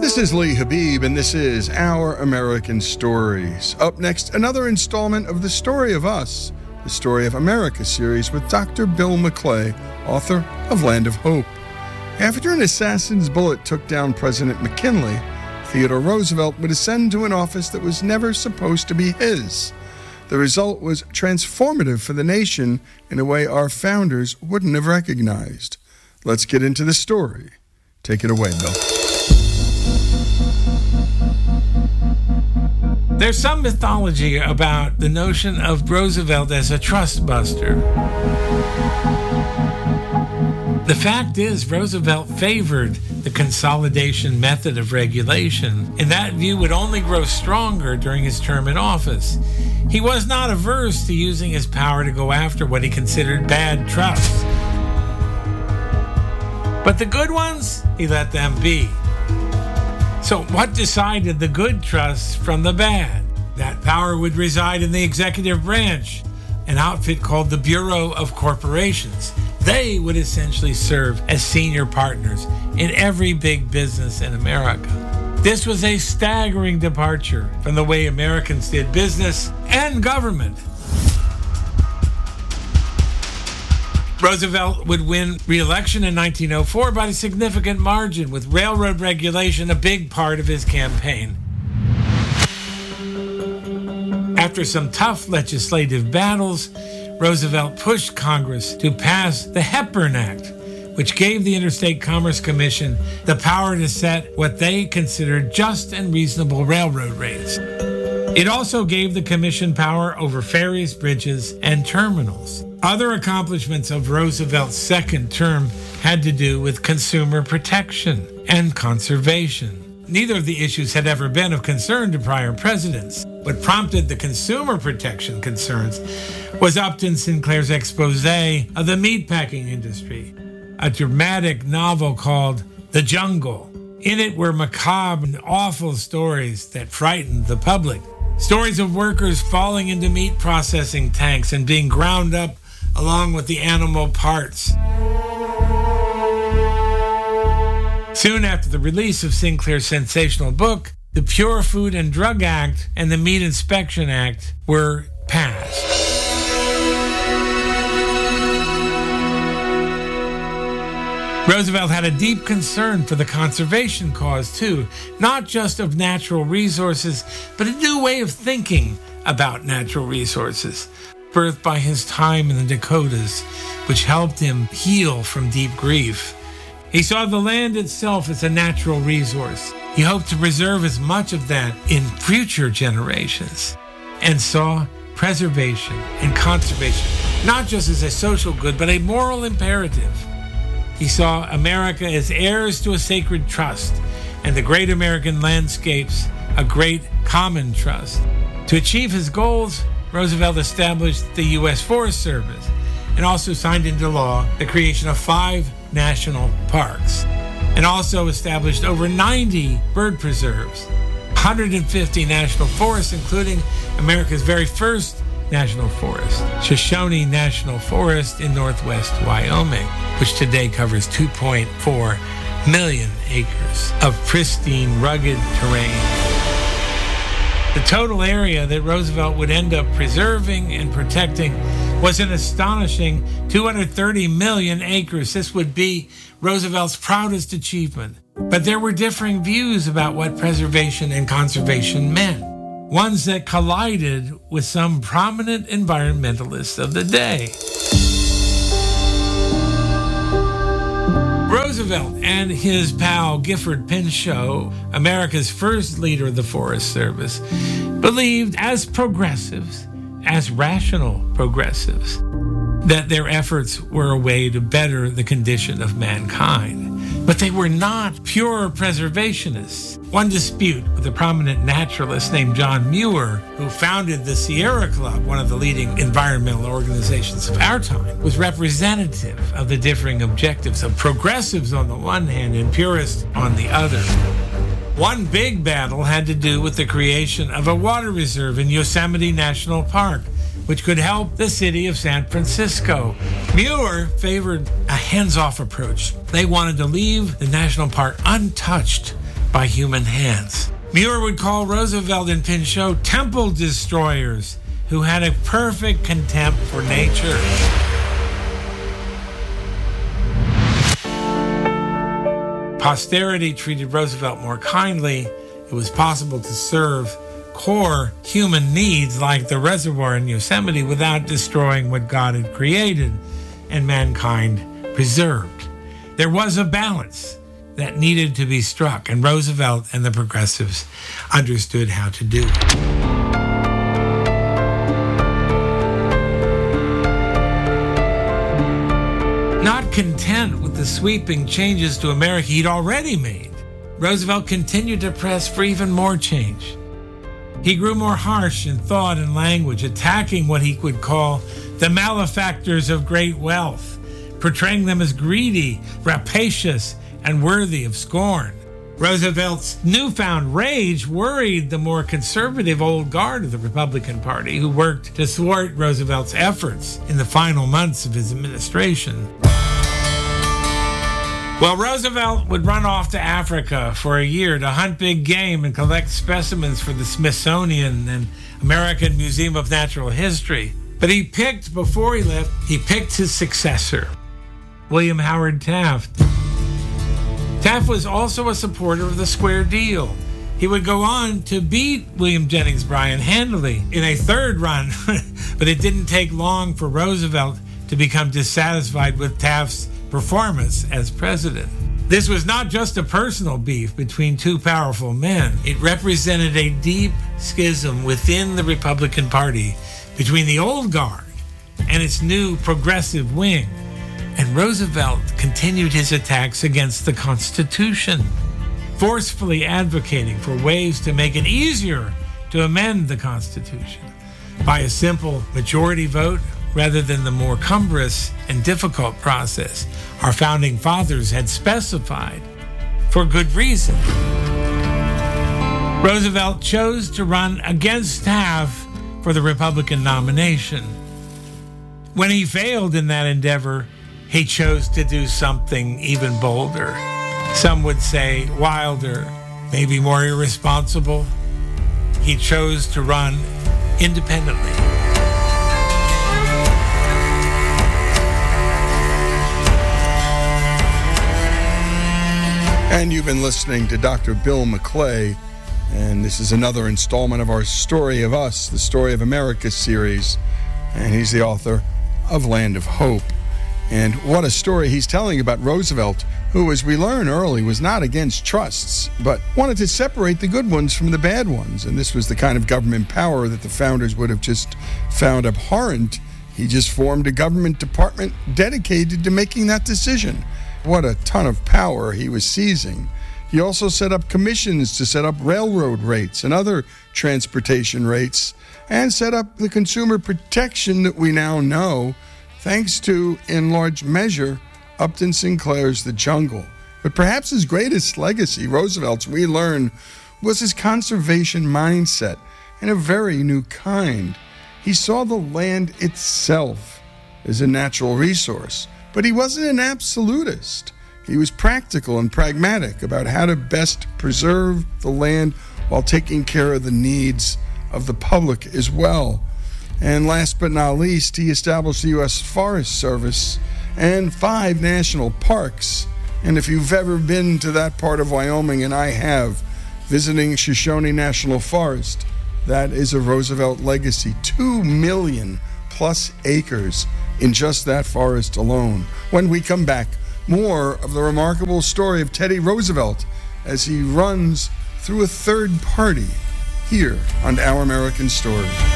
This is Lee Habib, and this is Our American Stories. Up next, another installment of The Story of Us, the Story of America series with Dr. Bill McClay, author of Land of Hope. After an assassin's bullet took down President McKinley, Theodore Roosevelt would ascend to an office that was never supposed to be his. The result was transformative for the nation in a way our founders wouldn't have recognized. Let's get into the story. Take it away, Bill. There's some mythology about the notion of Roosevelt as a trust buster. The fact is, Roosevelt favored the consolidation method of regulation, and that view would only grow stronger during his term in office. He was not averse to using his power to go after what he considered bad trusts. But the good ones, he let them be. So what decided the good trusts from the bad? That power would reside in the executive branch, an outfit called the Bureau of Corporations. They would essentially serve as senior partners in every big business in America. This was a staggering departure from the way Americans did business and government. Roosevelt would win re-election in 1904 by a significant margin, with railroad regulation a big part of his campaign. After some tough legislative battles, Roosevelt pushed Congress to pass the Hepburn Act, which gave the Interstate Commerce Commission the power to set what they considered just and reasonable railroad rates. It also gave the commission power over ferries, bridges, and terminals. Other accomplishments of Roosevelt's second term had to do with consumer protection and conservation. Neither of the issues had ever been of concern to prior presidents. What prompted the consumer protection concerns was Upton Sinclair's expose of the meatpacking industry, a dramatic novel called The Jungle. In it were macabre and awful stories that frightened the public. Stories of workers falling into meat processing tanks and being ground up along with the animal parts. Soon after the release of Sinclair's sensational book, the Pure Food and Drug Act and the Meat Inspection Act were passed. Roosevelt had a deep concern for the conservation cause, too, not just of natural resources, but a new way of thinking about natural resources, birthed by his time in the Dakotas, which helped him heal from deep grief. He saw the land itself as a natural resource. He hoped to preserve as much of that in future generations, and saw preservation and conservation not just as a social good, but a moral imperative. He saw America as heirs to a sacred trust, and the great American landscapes a great common trust. To achieve his goals, Roosevelt established the U.S. Forest Service and also signed into law the creation of 5 national parks, and also established over 90 bird preserves, 150 national forests, including America's very first national forest, Shoshone National Forest in northwest Wyoming, which today covers 2.4 million acres of pristine, rugged terrain. The total area that Roosevelt would end up preserving and protecting was an astonishing 230 million acres. This would be Roosevelt's proudest achievement. But there were differing views about what preservation and conservation meant, ones that collided with some prominent environmentalists of the day. Roosevelt and his pal Gifford Pinchot, America's first leader of the Forest Service, believed as progressives, as rational progressives, that their efforts were a way to better the condition of mankind. But they were not pure preservationists. One dispute with a prominent naturalist named John Muir, who founded the Sierra Club, one of the leading environmental organizations of our time, was representative of the differing objectives of progressives on the one hand and purists on the other. One big battle had to do with the creation of a water reserve in Yosemite National Park, which could help the city of San Francisco. Muir favored a hands-off approach. They wanted to leave the national park untouched by human hands. Muir would call Roosevelt and Pinchot temple destroyers who had a perfect contempt for nature. Posterity treated Roosevelt more kindly. It was possible to serve core human needs like the reservoir in Yosemite without destroying what God had created and mankind preserved. There was a balance that needed to be struck, and Roosevelt and the progressives understood how to do it. Not content with the sweeping changes to America he'd already made, Roosevelt continued to press for even more change. He grew more harsh in thought and language, attacking what he would call the malefactors of great wealth, portraying them as greedy, rapacious, and worthy of scorn. Roosevelt's newfound rage worried the more conservative old guard of the Republican Party, who worked to thwart Roosevelt's efforts in the final months of his administration. Well, Roosevelt would run off to Africa for a year to hunt big game and collect specimens for the Smithsonian and American Museum of Natural History. But before he left, he picked his successor, William Howard Taft. Taft was also a supporter of the Square Deal. He would go on to beat William Jennings Bryan handily in a third run, but it didn't take long for Roosevelt to become dissatisfied with Taft's performance as president. This was not just a personal beef between two powerful men. It represented a deep schism within the Republican Party between the old guard and its new progressive wing. And Roosevelt continued his attacks against the Constitution, forcefully advocating for ways to make it easier to amend the Constitution by a simple majority vote rather than the more cumbrous and difficult process our founding fathers had specified for good reason. Roosevelt chose to run against Taft for the Republican nomination. When he failed in that endeavor, he chose to do something even bolder. Some would say wilder, maybe more irresponsible. He chose to run independently. And you've been listening to Dr. Bill McClay, and this is another installment of our Story of Us, the Story of America series, and he's the author of Land of Hope. And what a story he's telling about Roosevelt, who, as we learn early, was not against trusts, but wanted to separate the good ones from the bad ones. And this was the kind of government power that the founders would have just found abhorrent. He just formed a government department dedicated to making that decision. What a ton of power he was seizing. He also set up commissions to set up railroad rates and other transportation rates, and set up the consumer protection that we now know, thanks to, in large measure, Upton Sinclair's The Jungle. But perhaps his greatest legacy, Roosevelt's, we learn, was his conservation mindset, and a very new kind. He saw the land itself as a natural resource, but he wasn't an absolutist. He was practical and pragmatic about how to best preserve the land while taking care of the needs of the public as well. And last but not least, he established the U.S. Forest Service and 5 national parks. And if you've ever been to that part of Wyoming, and I have, visiting Shoshone National Forest, that is a Roosevelt legacy. 2 million plus acres in just that forest alone. When we come back, more of the remarkable story of Teddy Roosevelt as he runs through a third party here on Our American Story.